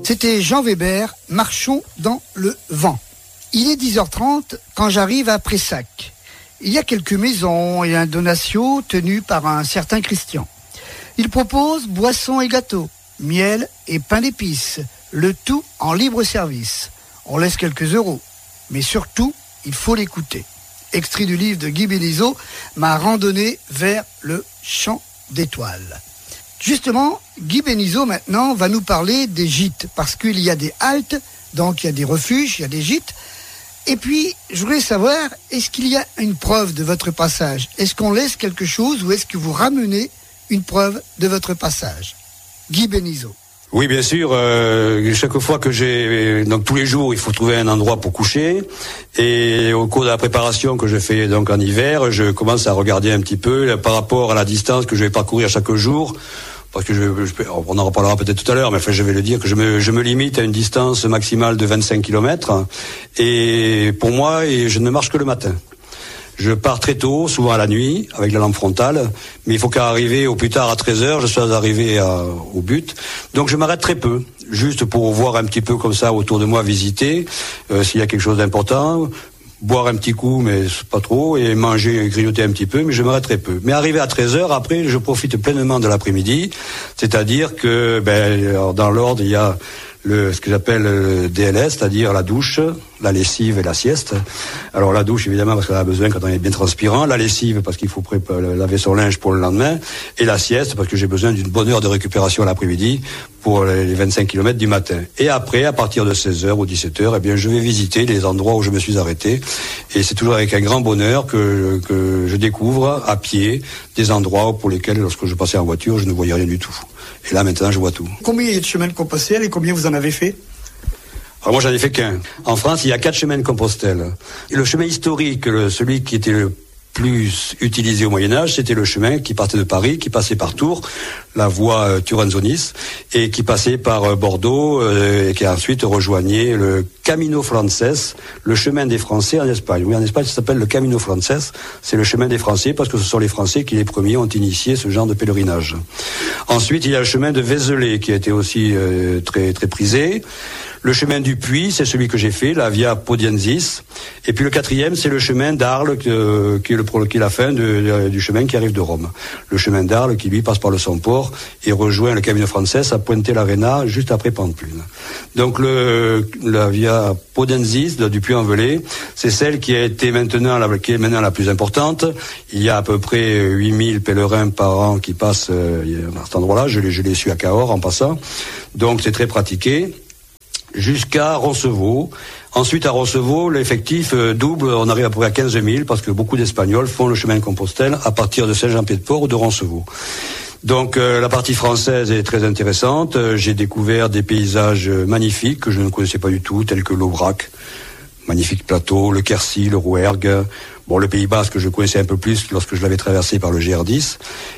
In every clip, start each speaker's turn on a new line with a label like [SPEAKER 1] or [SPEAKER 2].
[SPEAKER 1] C'était Jean Weber, Marchons dans le vent. Il est 10h30 quand j'arrive à Pressac. Il y a quelques maisons et un donatio tenu par un certain Christian. Il propose boissons et gâteaux, miel et pain d'épices, le tout en libre service. On laisse quelques euros, mais surtout, il faut l'écouter. Extrait du livre de Guy Bélizeau, Ma randonnée vers le champ d'étoiles. Justement, Guy Bélizeau maintenant va nous parler des gîtes, parce qu'il y a des haltes, donc il y a des refuges, il y a des gîtes. Et puis, je voudrais savoir, est-ce qu'il y a une preuve de votre passage? Est-ce qu'on laisse quelque chose ou est-ce que vous ramenez une preuve de votre passage? Guy Bélizeau.
[SPEAKER 2] Oui, bien sûr. Chaque fois que donc tous les jours, il faut trouver un endroit pour coucher. Et au cours de la préparation que je fais donc en hiver, je commence à regarder un petit peu par rapport à la distance que je vais parcourir chaque jour. Parce que on en reparlera peut-être tout à l'heure, mais enfin je vais le dire que je me limite à une distance maximale de 25 km. Et pour moi, je ne marche que le matin. Je pars très tôt, souvent à la nuit, avec la lampe frontale, mais il faut qu'à arriver au plus tard à 13h, je sois arrivé au but. Donc je m'arrête très peu, juste pour voir un petit peu comme ça autour de moi, visiter, s'il y a quelque chose d'important, boire un petit coup, mais pas trop, et manger, grignoter un petit peu, mais je m'arrête très peu. Mais arrivé à 13h, après, je profite pleinement de l'après-midi, c'est-à-dire que, dans l'ordre, il y a ce que j'appelle le DLS, c'est-à-dire la douche, la lessive et la sieste. Alors la douche, évidemment, parce qu'on a besoin quand on est bien transpirant, la lessive, parce qu'il faut laver son linge pour le lendemain, et la sieste, parce que j'ai besoin d'une bonne heure de récupération l'après-midi pour les 25 km du matin. Et après, à partir de 16h ou 17h, eh bien, je vais visiter les endroits où je me suis arrêté, et c'est toujours avec un grand bonheur que je découvre à pied des endroits pour lesquels, lorsque je passais en voiture, je ne voyais rien du tout. Et là, maintenant, je vois tout.
[SPEAKER 1] Combien il y a de chemins de Compostelle et combien vous en avez fait?
[SPEAKER 2] Alors moi, j'en ai fait qu'un. En France, il y a 4 chemins de Compostelle. Et le chemin historique, celui qui était le plus utilisé au Moyen-Âge, c'était le chemin qui partait de Paris, qui passait par Tours, la voie Turanzonis, et qui passait par Bordeaux, et qui ensuite rejoignait le Camino Frances, le chemin des Français en Espagne. Oui, en Espagne, ça s'appelle le Camino Frances, c'est le chemin des Français, parce que ce sont les Français qui, les premiers, ont initié ce genre de pèlerinage. Ensuite, il y a le chemin de Vézelay, qui a été aussi très, très prisé. Le chemin du Puy, c'est celui que j'ai fait, la Via Podiensis. Et puis le 4e, c'est le chemin d'Arles, qui est la fin du chemin qui arrive de Rome. Le chemin d'Arles, qui lui passe par le Somport et rejoint le Camino Frances à Puente-l'Arena, juste après Pamplune. Donc la Via Podiensis du Puy-en-Velay, c'est celle qui est maintenant la plus importante. Il y a à peu près 8000 pèlerins par an qui passent à cet endroit-là. Je l'ai su à Cahors en passant. Donc c'est très pratiqué. Jusqu'à Roncevaux. Ensuite, à Roncevaux, l'effectif double, on arrive à peu près à 15 000, parce que beaucoup d'Espagnols font le chemin de Compostelle à partir de Saint-Jean-Pied-de-Port ou de Roncevaux. Donc la partie française est très intéressante. J'ai découvert des paysages magnifiques que je ne connaissais pas du tout, tels que l'Aubrac, magnifique plateau, le Quercy, le Rouergue. Bon, le Pays Basque, je connaissais un peu plus lorsque je l'avais traversé par le GR10.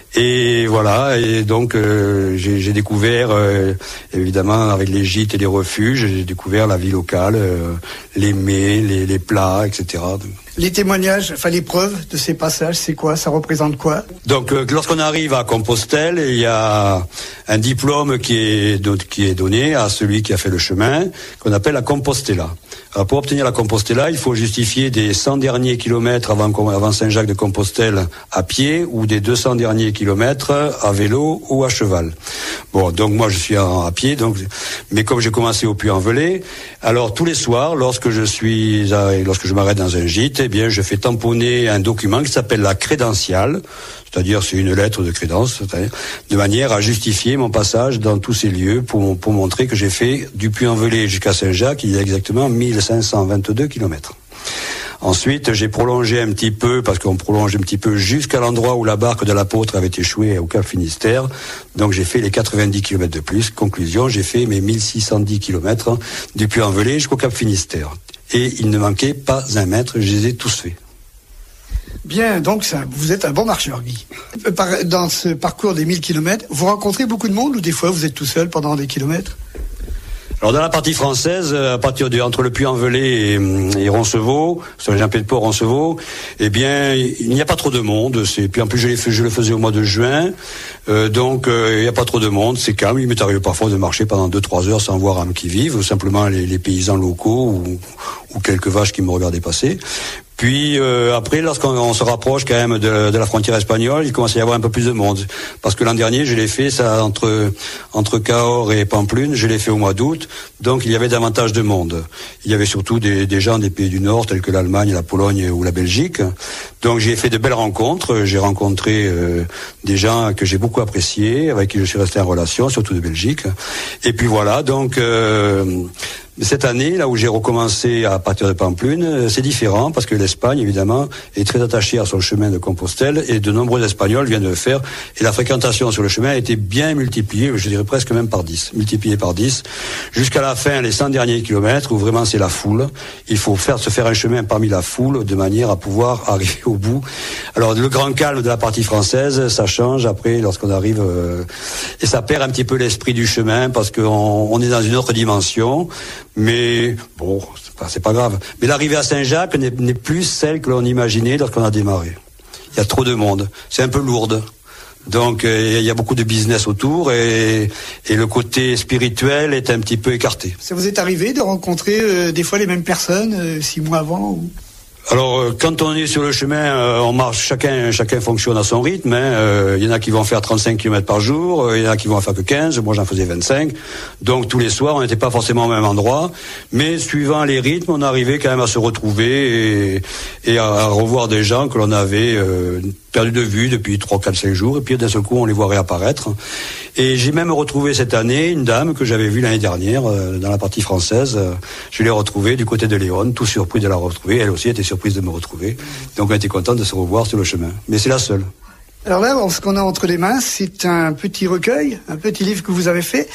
[SPEAKER 2] Et voilà, et donc j'ai découvert, évidemment, avec les gîtes et les refuges, j'ai découvert la vie locale, les mets, les plats, etc.
[SPEAKER 1] Les témoignages, enfin les preuves de ces passages, c'est quoi? Ça représente quoi?
[SPEAKER 2] Donc lorsqu'on arrive à Compostelle, il y a un diplôme qui est donné à celui qui a fait le chemin, qu'on appelle la Compostela. Alors pour obtenir la Compostela, il faut justifier des 100 derniers kilomètres avant Saint-Jacques de Compostelle à pied ou des 200 derniers kilomètres à vélo ou à cheval. Bon, donc moi je suis à pied, mais comme j'ai commencé au Puy-en-Velay, alors tous les soirs, lorsque je m'arrête dans un gîte, eh bien je fais tamponner un document qui s'appelle la crédentiale, c'est-à-dire c'est une lettre de crédence, de manière à justifier mon passage dans tous ces lieux pour montrer que j'ai fait du Puy-en-Velay jusqu'à Saint-Jacques, il y a exactement 1522 kilomètres. Ensuite, j'ai prolongé un petit peu, parce qu'on prolonge un petit peu jusqu'à l'endroit où la barque de l'apôtre avait échoué au Cap Finistère. Donc j'ai fait les 90 km de plus. Conclusion, j'ai fait mes 1610 km du Puy-en-Velay jusqu'au Cap Finistère. Et il ne manquait pas un mètre, je les ai tous faits.
[SPEAKER 1] Bien, donc vous êtes un bon marcheur, Guy. Dans ce parcours des 1000 km, vous rencontrez beaucoup de monde ou des fois vous êtes tout seul pendant des kilomètres?
[SPEAKER 2] Alors dans la partie française, à partir entre le Puy-en-Velay et Roncevaux, sur Saint-Jean-Pied-de-Port, Roncevaux, eh bien il n'y a pas trop de monde. Puis en plus je le faisais au mois de juin, donc il n'y a pas trop de monde, c'est calme. Il m'est arrivé parfois de marcher pendant 2-3 heures sans voir âme qui vive, simplement les paysans locaux ou quelques vaches qui me regardaient passer. Puis après, lorsqu'on se rapproche quand même de la frontière espagnole, il commence à y avoir un peu plus de monde. Parce que l'an dernier, je l'ai fait ça entre Cahors et Pampelune, je l'ai fait au mois d'août, donc il y avait davantage de monde. Il y avait surtout des gens des pays du Nord, tels que l'Allemagne, la Pologne ou la Belgique. Donc j'ai fait de belles rencontres, j'ai rencontré des gens que j'ai beaucoup appréciés, avec qui je suis resté en relation, surtout de Belgique. Et puis voilà, donc cette année, là où j'ai recommencé à partir de Pampelune, c'est différent parce que l'Espagne, évidemment, est très attachée à son chemin de Compostelle et de nombreux Espagnols viennent de le faire. Et la fréquentation sur le chemin a été bien multipliée, je dirais presque même multipliée par 10, jusqu'à la fin, les 100 derniers kilomètres où vraiment c'est la foule. Il faut se faire un chemin parmi la foule de manière à pouvoir arriver au bout. Alors le grand calme de la partie française, ça change après lorsqu'on arrive et ça perd un petit peu l'esprit du chemin parce qu'on est dans une autre dimension. Mais bon, c'est pas grave. Mais l'arrivée à Saint-Jacques n'est plus celle que l'on imaginait lorsqu'on a démarré. Il y a trop de monde. C'est un peu lourde. Donc il y a beaucoup de business autour et le côté spirituel est un petit peu écarté.
[SPEAKER 1] Ça vous est arrivé de rencontrer des fois les mêmes personnes 6 mois avant ou...
[SPEAKER 2] Alors, quand on est sur le chemin, on marche, chacun fonctionne à son rythme. Il y en a qui vont faire 35 km par jour, il y en a qui vont en faire que 15, moi j'en faisais 25. Donc tous les soirs, on n'était pas forcément au même endroit, mais suivant les rythmes, on arrivait quand même à se retrouver et à revoir des gens que l'on avait perdu de vue depuis 3, 4, 5 jours, et puis d'un seul coup, on les voit réapparaître. Et j'ai même retrouvé cette année une dame que j'avais vue l'année dernière dans la partie française. Je l'ai retrouvée du côté de Léon, tout surpris de la retrouver. Elle aussi était surprise de me retrouver. Donc on était content de se revoir sur le chemin. Mais c'est la seule.
[SPEAKER 1] Alors là, ce qu'on a entre les mains, c'est un petit recueil, un petit livre que vous avez fait.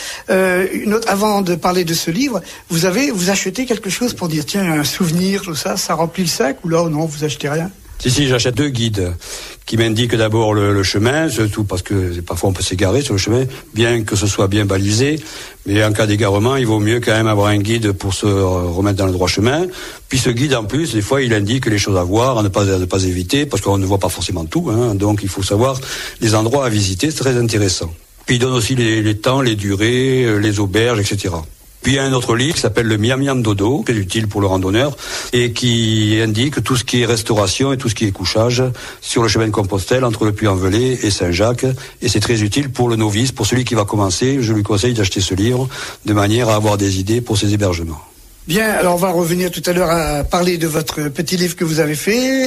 [SPEAKER 1] Avant de parler de ce livre, vous achetez quelque chose pour dire, tiens, un souvenir, tout ça, ça remplit le sac, ou là, non, vous achetez rien?
[SPEAKER 2] Si, j'achète 2 guides qui m'indiquent d'abord le chemin, surtout parce que parfois on peut s'égarer sur le chemin, bien que ce soit bien balisé, mais en cas d'égarement, il vaut mieux quand même avoir un guide pour se remettre dans le droit chemin. Puis ce guide, en plus, des fois, il indique les choses à voir, à ne pas éviter, parce qu'on ne voit pas forcément tout, donc il faut savoir les endroits à visiter, c'est très intéressant. Puis il donne aussi les temps, les durées, les auberges, etc. Puis il y a un autre livre qui s'appelle le Miam Miam Dodo, qui est utile pour le randonneur, et qui indique tout ce qui est restauration et tout ce qui est couchage sur le chemin de Compostelle entre le Puy-en-Velay et Saint-Jacques. Et c'est très utile pour le novice, pour celui qui va commencer. Je lui conseille d'acheter ce livre de manière à avoir des idées pour ses hébergements.
[SPEAKER 1] Bien, alors on va revenir tout à l'heure à parler de votre petit livre que vous avez fait.